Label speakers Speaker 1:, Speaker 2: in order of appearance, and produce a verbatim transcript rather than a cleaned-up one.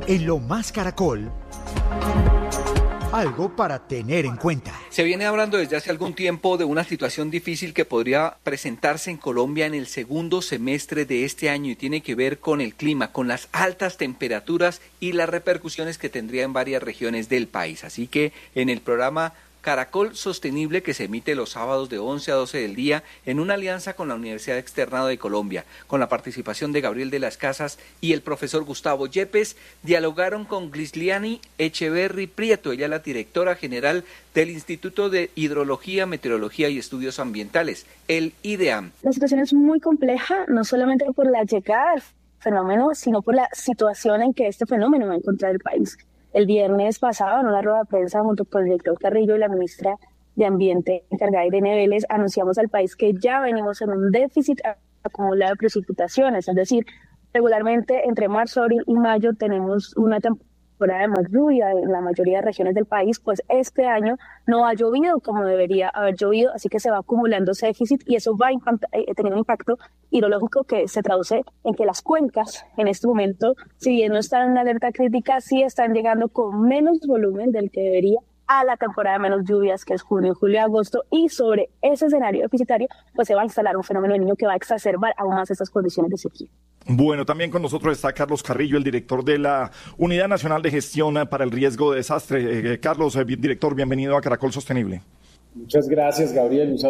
Speaker 1: En Lo Más Caracol, algo para tener en cuenta.
Speaker 2: Se viene hablando desde hace algún tiempo de una situación difícil que podría presentarse en Colombia en el segundo semestre de este año y tiene que ver con el clima, con las altas temperaturas y las repercusiones que tendría en varias regiones del país. Así que en el programa Caracol Sostenible, que se emite los sábados de once a doce del día en una alianza con la Universidad Externado de Colombia, con la participación de Gabriel de las Casas y el profesor Gustavo Yepes, dialogaron con Gisliani Echeverry Prieto, ella es la directora general del Instituto de Hidrología, Meteorología y Estudios Ambientales, el IDEAM.
Speaker 3: La situación es muy compleja, no solamente por la llegada del fenómeno, sino por la situación en que este fenómeno va a encontrar el país. El viernes pasado, en una rueda de prensa junto con el director Carrillo y la ministra de Ambiente, encargada Irene Vélez, anunciamos al país que ya venimos en un déficit acumulado de precipitaciones, es decir, regularmente entre marzo, abril y mayo tenemos una temporada de más lluvia en la mayoría de regiones del país, pues este año no ha llovido como debería haber llovido, así que se va acumulando ese déficit y eso va a impactar, eh, tener un impacto hidrológico que se traduce en que las cuencas en este momento, si bien no están en alerta crítica, sí están llegando con menos volumen del que debería a la temporada de menos lluvias, que es junio, julio y agosto, y sobre ese escenario deficitario, pues se va a instalar un fenómeno de Niño que va a exacerbar aún más estas condiciones de sequía.
Speaker 4: Bueno, también con nosotros está Carlos Carrillo, el director de la Unidad Nacional de Gestión para el Riesgo de Desastre. Eh, Carlos, eh, director, bienvenido a Caracol Sostenible.
Speaker 5: Muchas gracias, Gabriel.